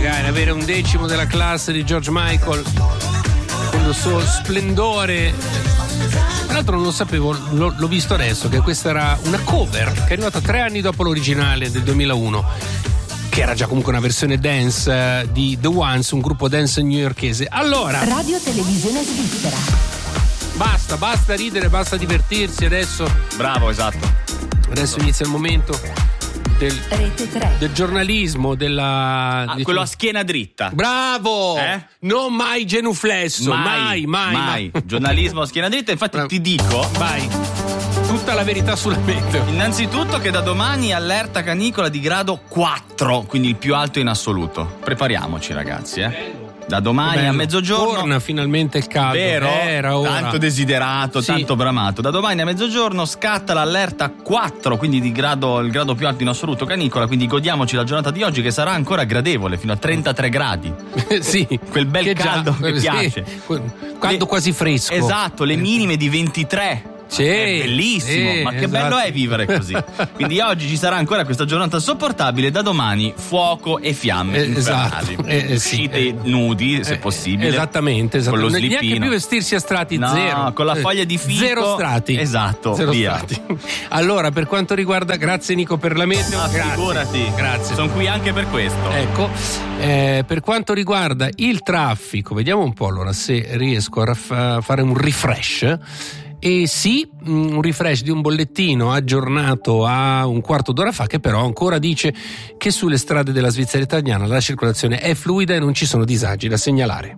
magari avere un decimo della classe di George Michael con il suo splendore. Tra l'altro non lo sapevo, l'ho visto adesso, che questa era una cover che è arrivata 3 anni dopo l'originale del 2001, che era già comunque una versione dance di The Ones, un gruppo dance newyorkese. Allora, Radio Televisione Svizzera. Basta ridere, basta divertirsi adesso. Bravo, esatto. Adesso inizia il momento Rete 3. del giornalismo, quello a schiena dritta. Bravo! Non mai genuflesso, mai. Giornalismo a schiena dritta, infatti ti dico. Vai. Tutta la verità sulla meteo. Innanzitutto che da domani allerta canicola di grado 4, quindi il più alto in assoluto. Prepariamoci, ragazzi, Da domani a mezzogiorno torna finalmente il caldo. Vero? Era ora. Tanto desiderato, sì. Tanto bramato. Da domani a mezzogiorno scatta l'allerta 4, quindi il grado più alto in assoluto canicola, quindi godiamoci la giornata di oggi che sarà ancora gradevole, fino a 33 gradi. Sì. Quel bel che caldo che piace. Caldo quasi fresco. Esatto, le minime di 23. Sì, è bellissimo, ma che bello è vivere così. Quindi oggi ci sarà ancora questa giornata sopportabile, da domani fuoco e fiamme infernali. Uscite nudi se possibile. Esattamente. Con lo slippino. Neanche più vestirsi a strati zero. Con la foglia di fico. 0 strati. Esatto, zero via. strati. Allora, per quanto riguarda, grazie Nico per la meteo. Figurati. Grazie. Sono qui anche per questo. Ecco, per quanto riguarda il traffico, vediamo un po' allora se riesco a fare un refresh. E sì, un refresh di un bollettino aggiornato a un quarto d'ora fa, che però ancora dice che sulle strade della Svizzera italiana la circolazione è fluida e non ci sono disagi da segnalare.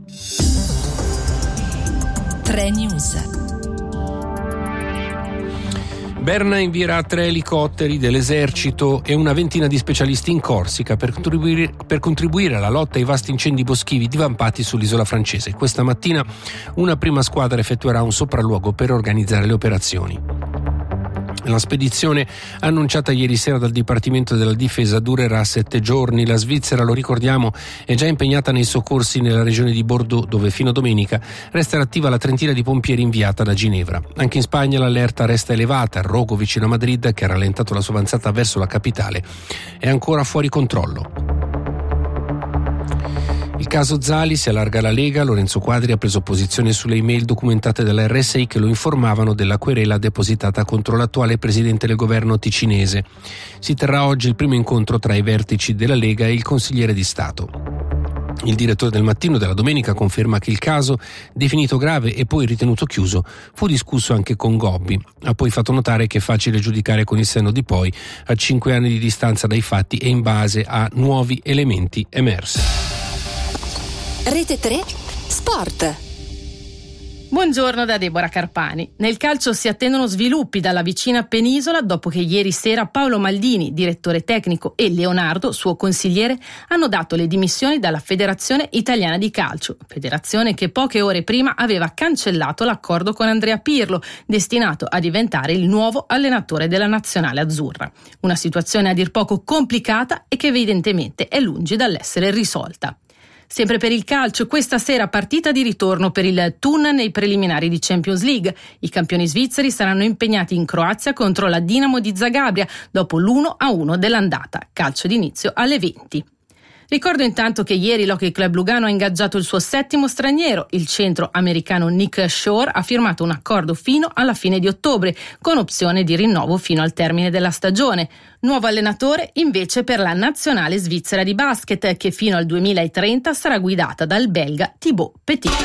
3 News. Berna invierà 3 elicotteri dell'esercito e una ventina di specialisti in Corsica per contribuire alla lotta ai vasti incendi boschivi divampati sull'isola francese. Questa mattina una prima squadra effettuerà un sopralluogo per organizzare le operazioni. La spedizione annunciata ieri sera dal Dipartimento della Difesa durerà 7 giorni. La Svizzera, lo ricordiamo, è già impegnata nei soccorsi nella regione di Bordeaux, dove fino a domenica resterà attiva la trentina di pompieri inviata da Ginevra. Anche in Spagna l'allerta resta elevata. A Rogo, vicino a Madrid, che ha rallentato la sua avanzata verso la capitale, è ancora fuori controllo. Il caso Zali si allarga alla Lega. Lorenzo Quadri ha preso posizione sulle email documentate dalla RSI che lo informavano della querela depositata contro l'attuale presidente del governo ticinese. Si terrà oggi il primo incontro tra i vertici della Lega e il consigliere di Stato. Il direttore del Mattino della domenica conferma che il caso, definito grave e poi ritenuto chiuso, fu discusso anche con Gobbi. Ha poi fatto notare che è facile giudicare con il senno di poi, a 5 anni di distanza dai fatti e in base a nuovi elementi emersi. Rete 3 Sport. Buongiorno da Deborah Carpani. Nel calcio si attendono sviluppi dalla vicina penisola dopo che ieri sera Paolo Maldini, direttore tecnico, e Leonardo, suo consigliere, hanno dato le dimissioni dalla Federazione Italiana di Calcio, federazione che poche ore prima aveva cancellato l'accordo con Andrea Pirlo, destinato a diventare il nuovo allenatore della nazionale azzurra. Una situazione a dir poco complicata e che evidentemente è lungi dall'essere risolta. Sempre per il calcio, questa sera partita di ritorno per il Thun nei preliminari di Champions League. I campioni svizzeri saranno impegnati in Croazia contro la Dinamo di Zagabria dopo l'1-1 dell'andata. Calcio d'inizio alle 20. Ricordo intanto che ieri l'Hockey Club Lugano ha ingaggiato il suo 7° straniero. Il centro americano Nick Shore ha firmato un accordo fino alla fine di ottobre, con opzione di rinnovo fino al termine della stagione. Nuovo allenatore invece per la nazionale svizzera di basket, che fino al 2030 sarà guidata dal belga Thibaut Petit.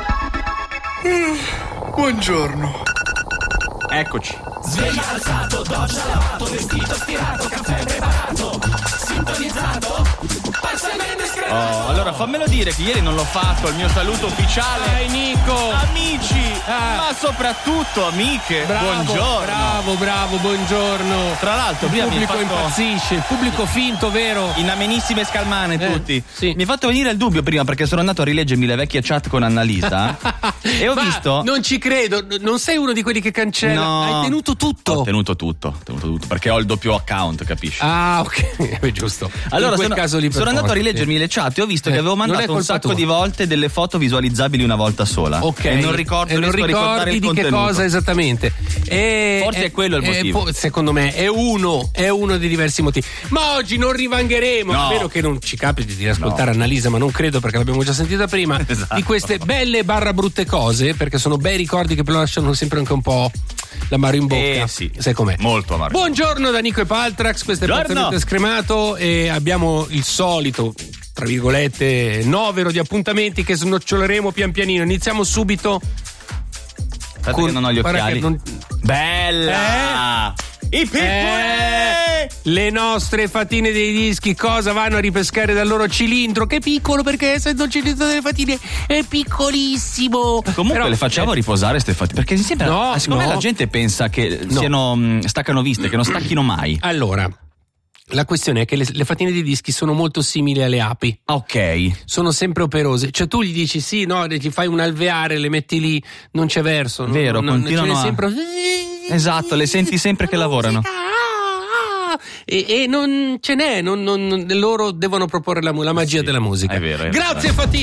Buongiorno. Eccoci. Sveglia alzato, doccia lavato, vestito stirato, caffè preparato, sintonizzato, parzialmente scremato. Allora fammelo dire che ieri non l'ho fatto, il mio saluto ufficiale. Nico! Amici, ma soprattutto amiche, buongiorno. Bravo, buongiorno. Tra l'altro il prima pubblico mi ha fatto... impazzisce, il pubblico finto, vero? In amenissime scalmane tutti. Sì. Mi ha fatto venire il dubbio prima perché sono andato a rileggermi le vecchie chat con Annalisa e ho visto... Non ci credo, non sei uno di quelli che cancella. No. Hai tenuto tutto. Ho tenuto tutto perché ho il doppio account, capisci? Ah, ok, giusto. Allora in quel caso lì sono andato a rileggermi le chat e ho visto che avevo mandato un sacco di volte delle foto visualizzabili una volta sola. Ok. E non ricordo di il che contenuto. cosa esattamente. Forse è quello il motivo. Secondo me è uno dei diversi motivi. Ma oggi non rivangheremo, a meno che non ci capiti di ascoltare Annalisa, ma non credo perché l'abbiamo già sentita prima, esatto, di queste belle / brutte cose, perché sono bei ricordi che però lasciano sempre anche un po' l'amaro in bocca. Sì, sai com'è? Molto amaro. Buongiorno da Nico e Paltrax, questo è Parzialmente Scremato e abbiamo il solito, tra virgolette, novero di appuntamenti che snoccioleremo pian pianino. Iniziamo subito. Aspetta che non ho gli occhiali. Bella! I piccoli! Le nostre fatine dei dischi cosa vanno a ripescare dal loro cilindro? Che piccolo, perché essendo il cilindro delle fatine è piccolissimo. Comunque però, le facciamo riposare ste fatine, perché sempre secondo me la gente pensa che siano staccanoviste, che non stacchino mai. Allora, la questione è che le fatine di dischi sono molto simili alle api. Ok. Sono sempre operose. Cioè tu gli dici sì, no, ti fai un alveare, le metti lì, non c'è verso. Vero, continuano sempre. Esatto, le senti sempre che lavorano. E non ce n'è, loro devono proporre la magia della musica. È vero. Grazie Fatine.